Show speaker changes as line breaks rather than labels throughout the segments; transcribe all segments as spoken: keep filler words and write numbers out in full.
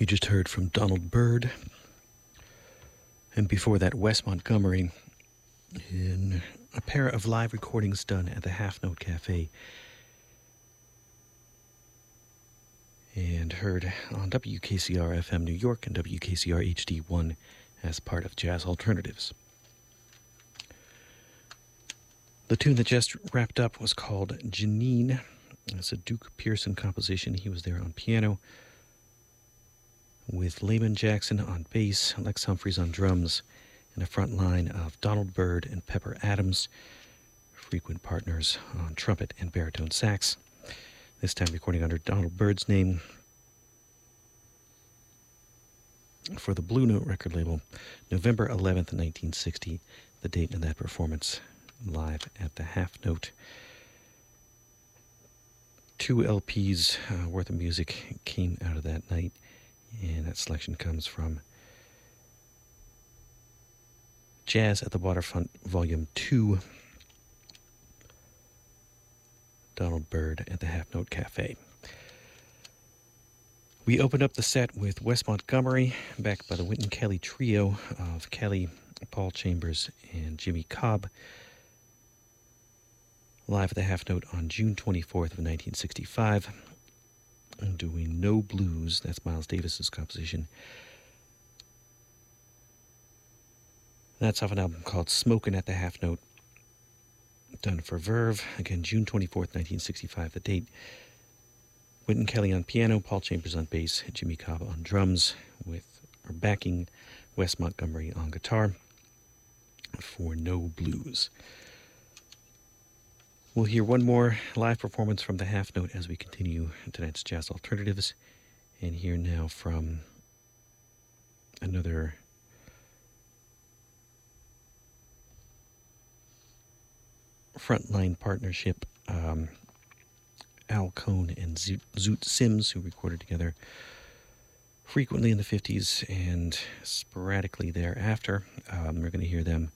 You just heard from Donald Byrd, and before that, Wes Montgomery in a pair of live recordings done at the Half Note Cafe, and heard on W K C R F M New York and W K C R H D one as part of Jazz Alternatives. The tune that just wrapped up was called Janine. It's a Duke Pearson composition. He was there on piano, with Layman Jackson on bass, Lex Humphreys on drums, and a front line of Donald Byrd and Pepper Adams, frequent partners on trumpet and baritone sax, this time recording under Donald Byrd's name for the Blue Note record label, November eleventh, nineteen sixty, the date of that performance live at the Half Note. Two L Ps uh, worth of music came out of that night, and that selection comes from Jazz at the Waterfront, Volume two, Donald Byrd at the Half Note Cafe. We opened up the set with Wes Montgomery, backed by the Wynton Kelly Trio of Kelly, Paul Chambers, and Jimmy Cobb, live at the Half Note on June twenty-fourth of nineteen sixty-five. And doing No Blues, that's Miles Davis's composition. That's off an album called Smokin' at the Half Note, done for Verve, again June twenty-fourth, nineteen sixty-five, the date. Wynton Kelly on piano, Paul Chambers on bass, Jimmy Cobb on drums, with or backing Wes Montgomery on guitar for No Blues. We'll hear one more live performance from the Half Note as we continue tonight's Jazz Alternatives, and hear now from another frontline partnership, um, Al Cohn and Zoot, Zoot Sims, who recorded together frequently in the fifties and sporadically thereafter. Um, we're going to hear them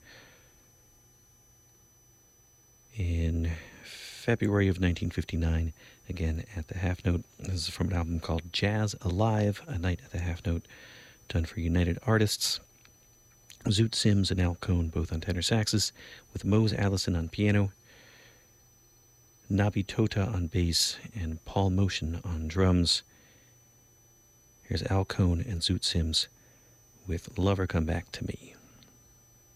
in February of nineteen fifty-nine, again at the Half Note. This is from an album called Jazz Alive, A Night at the Half Note, done for United Artists. Zoot Sims and Al Cohn both on tenor saxes, with Mose Allison on piano, Nabi Tota on bass, and Paul Motion on drums. Here's Al Cohn and Zoot Sims with Lover Come Back to Me.